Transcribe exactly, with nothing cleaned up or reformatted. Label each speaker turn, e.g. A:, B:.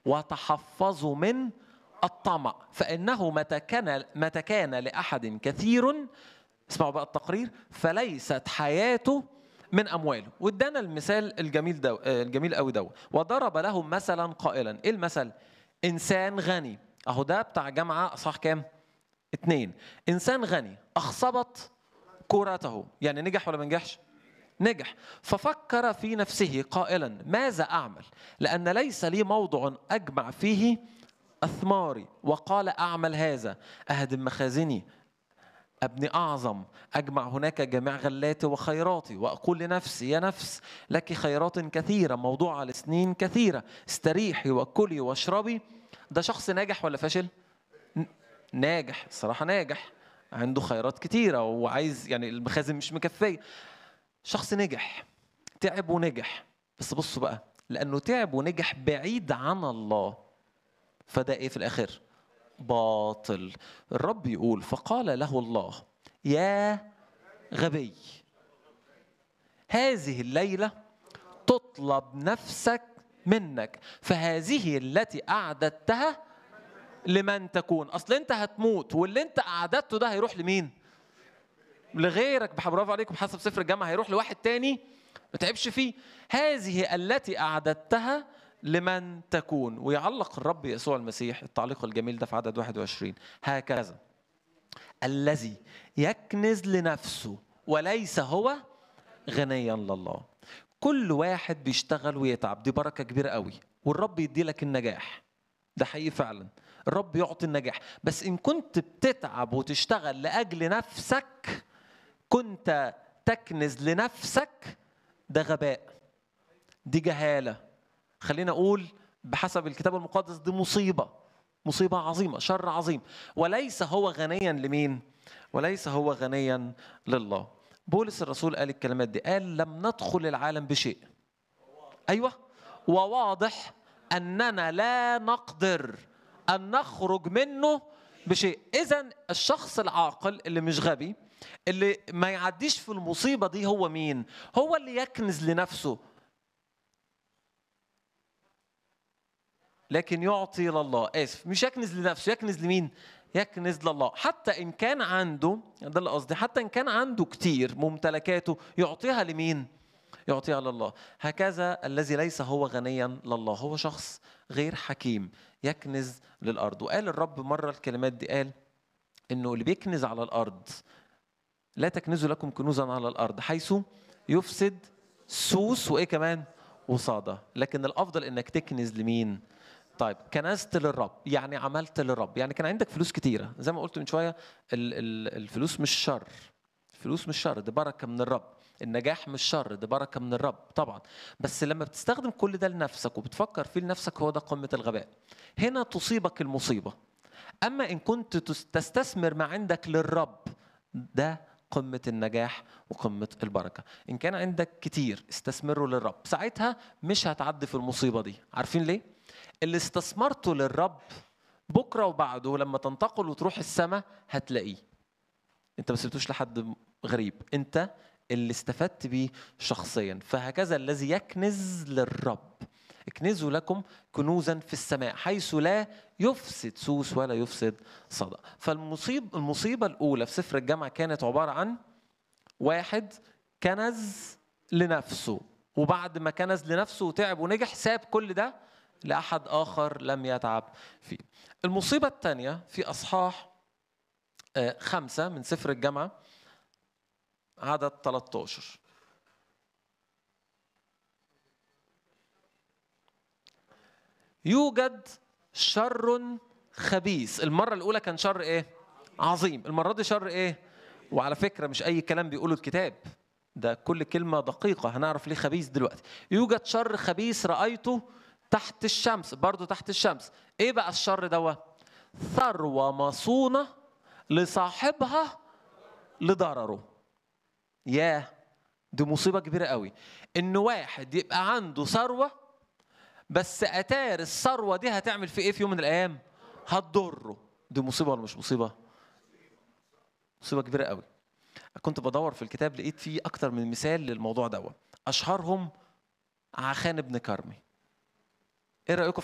A: وتحفظوا من الطمع، فإنه متى كان متى كان لأحد كثير، اسمعوا بقى التقرير، فليست حياته من أمواله. وادانا المثال الجميل ده الجميل قوي ده، وضرب لهم مثلا قائلا. إيه المثل؟ إنسان غني، أهو ده بتاع جامعة أصح كام؟ اتنين. إنسان غني أخصبت كرته، يعني نجح ولا ما نجحش؟ نجح. ففكر في نفسه قائلا ماذا أعمل لأن ليس لي موضع أجمع فيه أثماري، وقال أعمل هذا، أهدم مخازني، أبني أعظم، أجمع هناك جميع غلاتي وخيراتي، وأقول لنفسي يا نفس لك خيرات كثيرة موضوعة لسنين كثيرة، استريحي وكلي واشربي. ده شخص ناجح ولا فاشل؟ ناجح، الصراحة ناجح، عنده خيرات كتيرة وعايز، يعني المخازن مش مكفية. شخص نجح، تعب ونجح، بس بصوا بقى، لأنه تعب ونجح بعيد عن الله، فده إيه في الآخر؟ باطل. الرب يقول فقال له الله يا غبي، هذه الليلة تطلب نفسك منك، فهذه التي أعددتها لمن تكون. أصل أنت هتموت، واللي أنت أعددته ده هيروح لمين؟ لغيرك. برافو عليكم، حسب سفر الجامعة هيروح لواحد تاني ما تعبش فيه. هذه التي أعددتها لمن تكون. ويعلق الرب يسوع المسيح التعليق الجميل ده في عدد واحد وعشرين، هكذا الذي يكنز لنفسه وليس هو غنيا لله. كل واحد بيشتغل ويتعب، دي بركة كبيرة قوي، والرب يدي لك النجاح، ده حقيقي فعلا، الرب يعطي النجاح. بس إن كنت بتتعب وتشتغل لأجل نفسك، كنت تكنز لنفسك، ده غباء، دي جهالة، خلينا أقول بحسب الكتاب المقدس دي مصيبة، مصيبة عظيمة، شر عظيم. وليس هو غنيا لمين؟ وليس هو غنيا لله. بولس الرسول قال الكلمات دي، قال لم ندخل العالم بشيء، أيوة، وواضح أننا لا نقدر أن نخرج منه بشيء. إذن الشخص العاقل اللي مش غبي، اللي ما يعديش في المصيبة دي، هو مين؟ هو اللي يكنز لنفسه لكن يعطي لله. آسف، مش يكنز لنفسه، يكنز لمين؟ يكنز لله. حتى إن كان عنده، ده اللي قصدي، حتى إن كان عنده كتير ممتلكاته، يعطيها لمين؟ يعطيها لله. هكذا الذي ليس هو غنيا لله هو شخص غير حكيم، يكنز للأرض. وقال الرب مرة الكلمات دي، قال إنه اللي بيكنز على الأرض، لا تكنزوا لكم كنوزا على الأرض حيث يفسد سوس وإيه كمان وصادة، لكن الأفضل إنك تكنز لمين؟ طيب، كنزت للرب، يعني عملت للرب، يعني كان عندك فلوس كتيرة، زي ما قلت من شوية، الفلوس مش شر، الفلوس مش شر، دي بركة من الرب. النجاح مش شر، دي بركة من الرب طبعا. بس لما بتستخدم كل ده لنفسك وبتفكر فيه لنفسك، هو ده قمة الغباء، هنا تصيبك المصيبة. أما إن كنت تستثمر ما عندك للرب، ده قمة النجاح وقمة البركة. إن كان عندك كتير استثمره للرب، ساعتها مش هتعدي في المصيبة دي. عارفين ليه؟ اللي استثمرته للرب بكرة وبعده لما تنتقل وتروح السماء هتلاقيه. انت ما سبتوش لحد غريب، انت اللي استفدت بيه شخصيا. فهكذا الذي يكنز للرب، اكنزوا لكم كنوزا في السماء حيث لا يفسد سوس ولا يفسد صدى. فالمصيبة المصيبة الأولى في سفر الجامعة كانت عبارة عن واحد كنز لنفسه، وبعد ما كنز لنفسه وتعب ونجح، ساب كل ده لأحد آخر لم يتعب فيه. المصيبة الثانية في أصحاح خمسة من سفر الجامعة عدد ثلاثة عشر. يوجد شر خبيث. المرة الأولى كان شر إيه؟ عظيم. المرة دي شر إيه؟ وعلى فكرة مش أي كلام بيقوله الكتاب، ده كل كلمة دقيقة، هنعرف ليه خبيث دلوقتي. يوجد شر خبيث رأيته تحت الشمس، برضو تحت الشمس. إيه بقى الشر دوا؟ ثروة مصونة لصاحبها لضرره. ياه، دي مصيبة كبيرة قوي، إن واحد يبقى عنده ثروة بس أتار الثروة دي هتعمل في إيه في يوم من الأيام؟ هتضره. دي مصيبة ولا مش مصيبة؟ مصيبة كبيرة قوي. كنت بدور في الكتاب لقيت فيه أكتر من مثال للموضوع ده، أشهرهم عخان بن كرمي. إيه رأيكم